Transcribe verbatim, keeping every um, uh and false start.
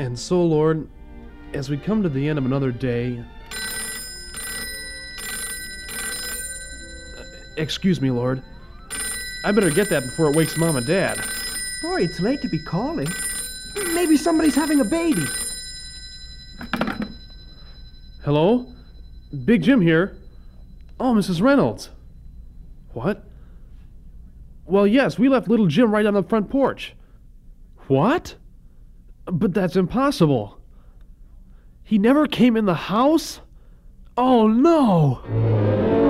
And so, Lord, as we come to the end of another day... Excuse me, Lord. I better get that before it wakes Mom and Dad. Boy, it's late to be calling. Maybe somebody's having a baby. Hello? Big Jim here. Oh, Missus Reynolds. What? Well, yes, we left little Jim right on the front porch. What? But that's impossible. He never came in the house? Oh, no!